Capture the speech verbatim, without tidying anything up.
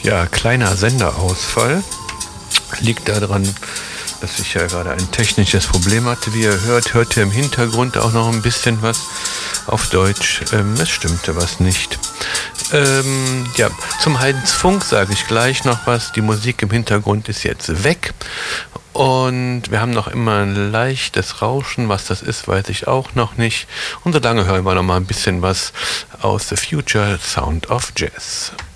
Ja, kleiner Senderausfall. Liegt daran, dass ich ja gerade ein technisches Problem hatte. Wie ihr hört, hört ihr im Hintergrund auch noch ein bisschen was auf Deutsch. Ähm, es stimmte was nicht. Ähm, ja, zum Heinz Funk sage ich gleich noch was. Die Musik im Hintergrund ist jetzt weg. Und wir haben noch immer ein leichtes Rauschen. Was das ist, weiß ich auch noch nicht. Und so lange hören wir noch mal ein bisschen was aus The Future Sound of Jazz.